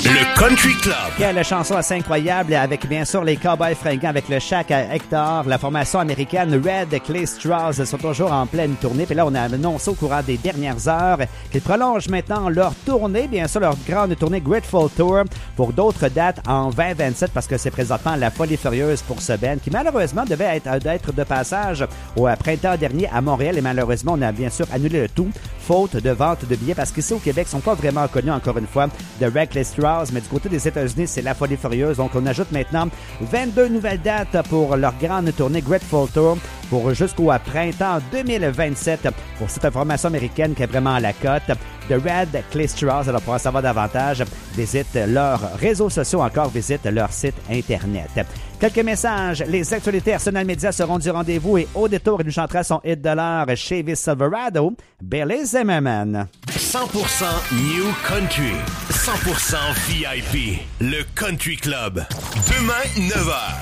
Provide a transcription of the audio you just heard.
Le Country Club. Quelle chanson assez incroyable avec bien sûr les Cowboys fringants avec le Shaq à Hector, la formation américaine Red Clay Straws sont toujours en pleine tournée. Puis là, on a annoncé au courant des dernières heures qu'ils prolongent maintenant leur tournée, bien sûr leur grande tournée Grateful Tour pour d'autres dates en 2027 parce que c'est présentement la folie furieuse pour ce band qui malheureusement devait être de passage au printemps dernier à Montréal et malheureusement on a bien sûr annulé le tout faute de vente de billets parce qu'ici au Québec, ils sont pas vraiment connus encore une fois de Red Clay Straws, mais du côté des États-Unis, c'est la folie furieuse. Donc, on ajoute maintenant 22 nouvelles dates pour leur grande tournée Grateful Tour pour jusqu'au printemps 2027 pour cette formation américaine qui est vraiment à la cote de Red Clay Straws. Alors, pour en savoir davantage, visite leurs réseaux sociaux, encore visite leur site Internet. Quelques messages. Les actualités Arsenal Media seront du rendez-vous et au détour, il nous chantera son hit de l'heure Chevy Silverado, Billy Zimmerman. 100% New Country. 100% VIP. Le Country Club. Demain, 9h.